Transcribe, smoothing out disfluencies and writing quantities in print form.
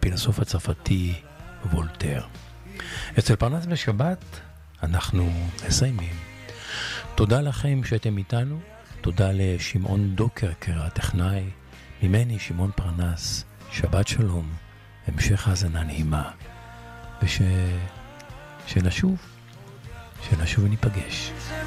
הפילוסוף הצרפתי וולטר. אצל פרנס בשבת אנחנו מסיימים. תודה לכם שהייתם איתנו, תודה לשמעון דוקרקר הטכנאי, ממני שמעון פרנס, שבת שלום, המשך האזנה נעימה, שנשוב וניפגש.